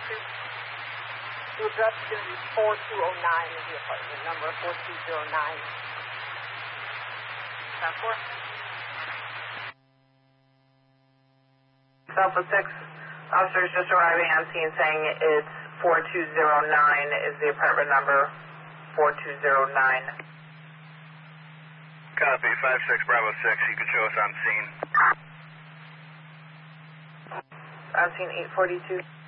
The address is going to be 4209 is the apartment number, 4209. South 4. Southwest 6, officers just arriving on scene saying it's 4209 is the apartment number, 4209. Copy, 5-6, Bravo 6, you can show us on scene. On scene 842.